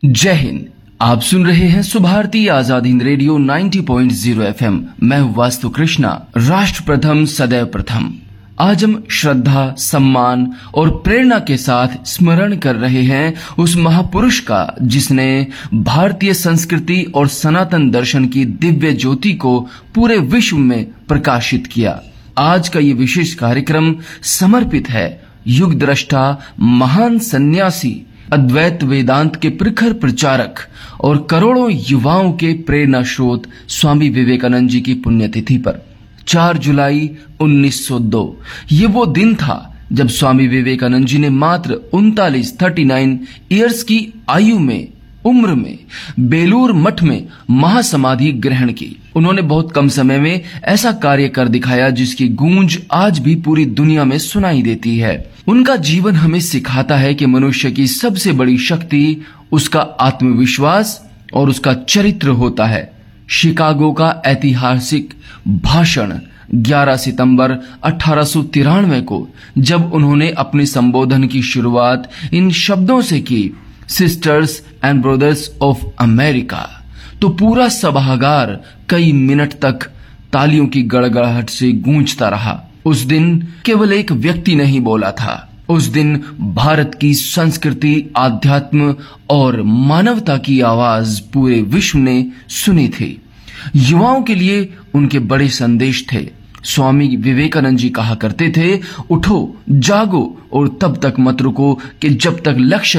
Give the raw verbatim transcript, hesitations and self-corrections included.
जय हिंद। आप सुन रहे हैं सुभारती आजाद हिंद रेडियो नब्बे पॉइंट शून्य एफएम। मैं हूं वास्तु कृष्णा। राष्ट्र प्रथम सदैव प्रथम। आज हम श्रद्धा, सम्मान और प्रेरणा के साथ स्मरण कर रहे हैं उस महापुरुष का जिसने भारतीय संस्कृति और सनातन दर्शन की दिव्य ज्योति को पूरे विश्व में प्रकाशित किया। आज का ये विशेष कार्यक्रम समर्पित है युग दृष्टा, महान सन्यासी, अद्वैत वेदांत के प्रखर प्रचारक और करोड़ों युवाओं के प्रेरणा स्रोत स्वामी विवेकानंद जी की पुण्यतिथि पर। चार जुलाई उन्नीस सौ दो ये वो दिन था जब स्वामी विवेकानंद जी ने मात्र उनतालीस थर्टी नाइन ईयर्स की आयु में उम्र में बेलूर मठ में महासमाधि ग्रहण की। उन्होंने बहुत कम समय में ऐसा कार्य कर दिखाया जिसकी गूंज आज भी पूरी दुनिया में सुनाई देती है। उनका जीवन हमें सिखाता है कि मनुष्य की सबसे बड़ी शक्ति उसका आत्मविश्वास और उसका चरित्र होता है। शिकागो का ऐतिहासिक भाषण ग्यारह सितंबर अठारह सौ तिरानवे को जब उन्होंने अपने संबोधन की शुरुआत इन शब्दों से की, sisters and brothers of America, तो पूरा सभागार कई मिनट तक तालियों की गड़गड़ाहट से गूंजता रहा। उस दिन केवल एक व्यक्ति नहीं बोला था, उस दिन भारत की संस्कृति, आध्यात्म और मानवता की आवाज पूरे विश्व ने सुनी थी। युवाओं के लिए उनके बड़े संदेश थे। स्वामी विवेकानंद जी कहा करते थे, उठो, जागो और तब तक मत रुको कि जब तक लक्ष्य